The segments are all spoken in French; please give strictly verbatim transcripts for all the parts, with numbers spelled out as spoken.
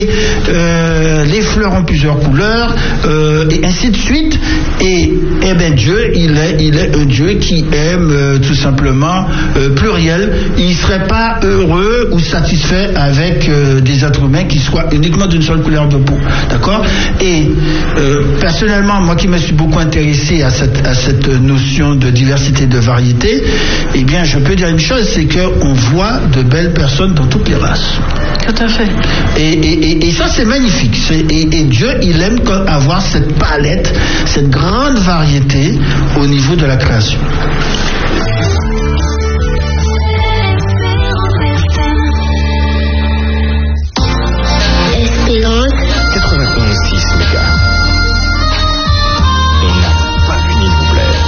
Euh, les fleurs ont plusieurs couleurs, euh, et ainsi de suite. Et, et ben Dieu, il est, il est un Dieu qui aime euh, tout simplement euh, pluriel. Il ne serait pas heureux ou satisfait avec euh, des êtres humains qui soient uniquement d'une seule couleur de peau, d'accord. Et euh, personnellement, moi qui me suis beaucoup intéressé à cette, à cette notion de diversité, de variété, eh bien, je peux dire une chose, c'est qu'on voit de belles personnes dans toutes les races. Tout à fait. Et, et, et, et ça, c'est magnifique. C'est, et, et Dieu, il aime avoir cette palette, cette grande variété au niveau de la création. Espérance quatre-vingt-onze virgule six mégas. On n'a pas fini de vous plaire.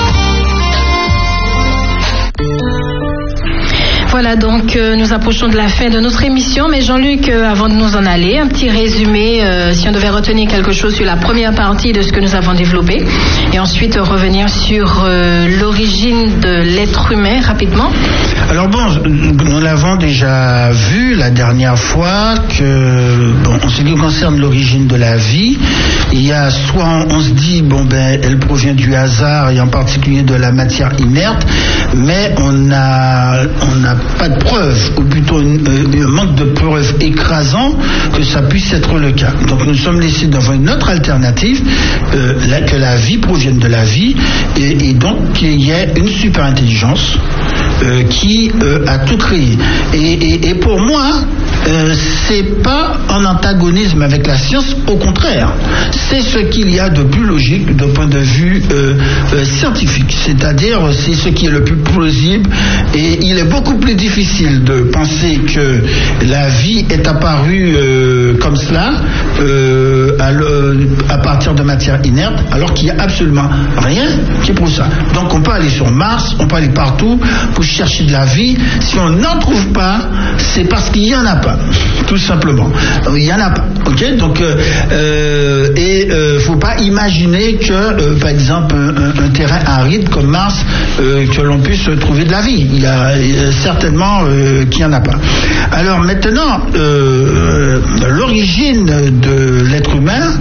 Voilà, donc euh, nous approchons de la fin de notre émission, mais Jean-Luc, euh, avant de nous en aller, un petit résumé, euh, si on devait retenir quelque chose sur la première partie de ce que nous avons développé, et ensuite euh, revenir sur euh, l'origine de l'être humain rapidement. Alors bon, nous l'avons déjà vu la dernière fois que, bon, en ce qui concerne l'origine de la vie, il y a soit on se dit, bon ben, elle provient du hasard et en particulier de la matière inerte, mais on a, on n'a pas de preuves, ou plutôt une, euh, un manque de preuves écrasant que ça puisse être le cas. Donc nous sommes laissés devant une autre alternative, euh, là, que la vie provienne de la vie, et, et donc qu'il y ait une super intelligence euh, qui euh, a tout créé. Et, et, et pour moi, euh, c'est pas en antagonisme avec la science, au contraire, c'est ce qu'il y a de plus logique d'un point de vue euh, euh, scientifique, c'est-à-dire c'est ce qui est le plus plausible, et il est beaucoup plus difficile de penser que la vie est apparue euh, comme cela euh, à, le, à partir de matière inerte, alors qu'il n'y a absolument rien qui prouve ça. Donc on peut aller sur Mars, on peut aller partout pour chercher de la vie. Si on n'en trouve pas, c'est parce qu'il n'y en a pas, tout simplement. Il n'y en a pas, ok. Donc euh, euh, et euh, faut pas imaginer que euh, par exemple un, un terrain aride comme Mars, euh, que l'on puisse trouver de la vie. Il y a euh, certainement euh, qu'il n'y en a pas. Alors maintenant, euh, l'origine de l'être humain,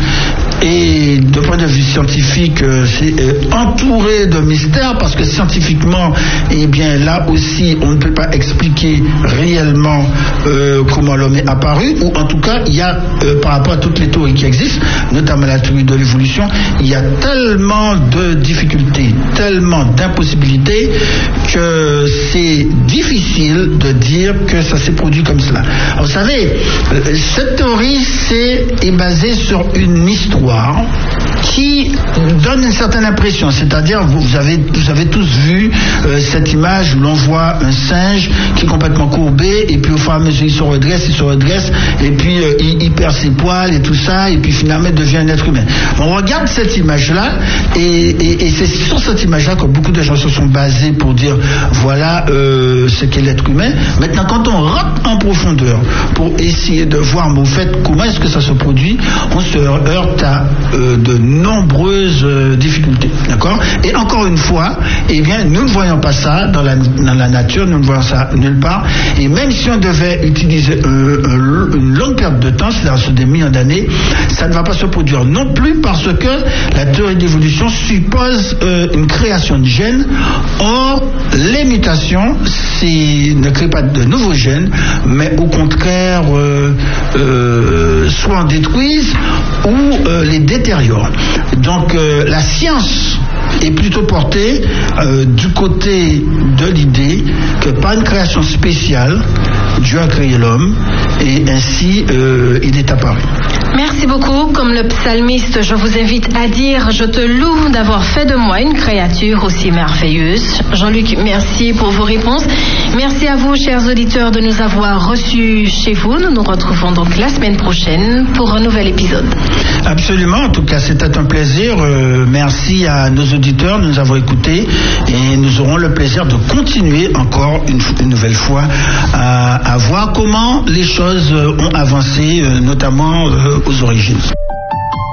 et de point de vue scientifique, euh, c'est euh, entouré de mystères, parce que scientifiquement, eh bien là aussi, on ne peut pas expliquer réellement euh, comment l'homme est apparu, ou en tout cas, il y a, euh, par rapport à toutes les théories qui existent, notamment la théorie de l'évolution, il y a tellement de difficultés, tellement d'impossibilités, que c'est difficile de dire que ça s'est produit comme cela. Alors, vous savez, euh, cette théorie c'est, est basée sur une histoire qui donne une certaine impression, c'est-à-dire vous, vous, avez, vous avez tous vu euh, cette image où l'on voit un singe qui est complètement courbé, et puis au fur et à mesure il se redresse, il se redresse, et puis euh, il, il perd ses poils et tout ça, et puis finalement il devient un être humain. On regarde cette image-là, et, et, et c'est sur cette image-là que beaucoup de gens se sont basés pour dire voilà euh, ce qu'est l'être humain. Maintenant, quand on rentre en profondeur pour essayer de voir, mais au fait, comment est-ce que ça se produit, on se heurte à euh, de nombreuses euh, difficultés, d'accord. Et encore une fois, eh bien, nous ne voyons pas ça dans la, dans la nature, nous ne voyons ça nulle part. Et même si on devait utiliser euh, une longue période de temps, c'est-à-dire sur des millions d'années, ça ne va pas se produire non plus, parce que la théorie d'évolution suppose euh, une création de gènes. Or, les mutations, c'est, ne créent pas de nouveaux gènes, mais au contraire, euh, euh, soit en détruisent ou euh, les détériorent. Donc, euh, la science est plutôt portée euh, du côté de l'idée que par une création spéciale, Dieu a créé l'homme, et ainsi euh, il est apparu. Merci beaucoup. Comme le psalmiste, je vous invite à dire « Je te loue d'avoir fait de moi une créature aussi merveilleuse ». Jean-Luc, merci pour vos réponses. Merci à vous, chers auditeurs, de nous avoir reçus chez vous. Nous nous retrouvons donc la semaine prochaine pour un nouvel épisode. Absolument. En tout cas, c'était un plaisir. Euh, merci à nos auditeurs de nous avoir écoutés, et nous aurons le plaisir de continuer encore une, une nouvelle fois à, à voir comment les choses ont avancé, euh, notamment euh, aux origines.